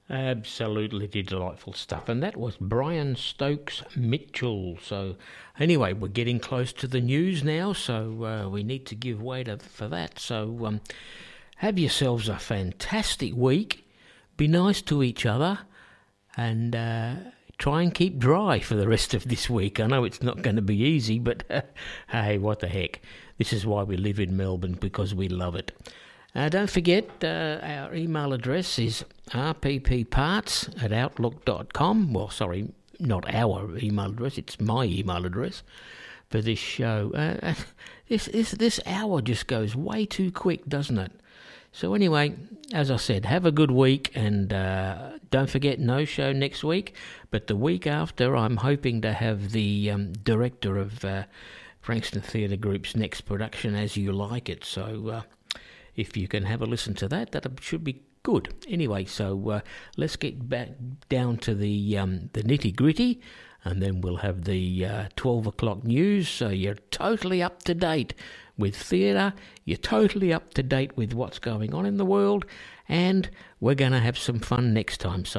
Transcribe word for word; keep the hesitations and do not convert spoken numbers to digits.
Absolutely delightful stuff. And that was Brian Stokes Mitchell. So, anyway, we're getting close to the news now, so uh, we need to give way to, for that. So, um, have yourselves a fantastic week. Be nice to each other, and uh, try and keep dry for the rest of this week. I know it's not going to be easy, but uh, hey, what the heck. This is why we live in Melbourne, because we love it. Uh, don't forget, uh, our email address is r p p parts at outlook dot com. Well, sorry, not our email address, it's my email address for this show. Uh, this, this, this hour just goes way too quick, doesn't it? So anyway, as I said, have a good week, and uh, don't forget, no show next week, but the week after I'm hoping to have the um, director of uh, Frankston Theatre Group's next production, As You Like It. So uh, if you can have a listen to that, that should be good. Anyway, so uh, let's get back down to the um, the nitty-gritty, and then we'll have the uh, twelve o'clock news, so you're totally up to date with theatre, you're totally up to date with what's going on in the world, and we're going to have some fun next time. So